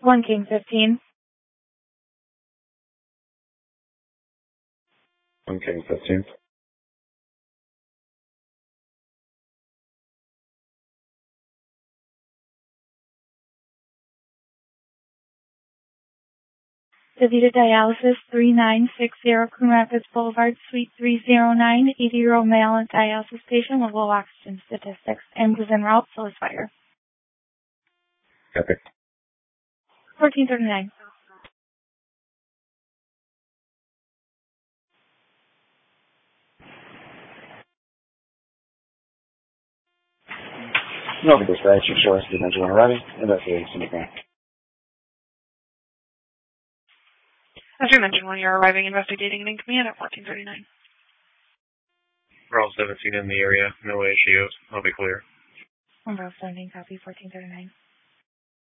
1 King 15. 1 King 15. DaVita Dialysis, 3960 Coon Rapids Boulevard, Suite 309. 80-year-old male and dialysis patient with low oxygen statistics. Ambulance en route, so is fire. Copy. 1439. Nova Dispatch, Shores, Dimension 1 arriving. Investigating Syndicate. As you mentioned, when you're arriving, investigating and in command at 1439. We're all 17 in the area. No issues. I'll be clear. Umbrella 17, copy 1439.